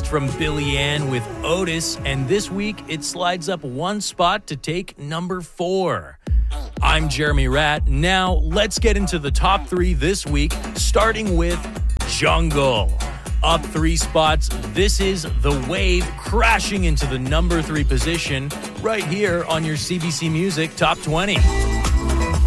from Billy Ann with Otis, and this week it slides up one spot to take number 4. I'm Jeremy Ratt. Now let's get into the top 3 this week, starting with Jungle. Up 3 spots, this is The Wave crashing into the number 3 position right here on your CBC Music Top 20.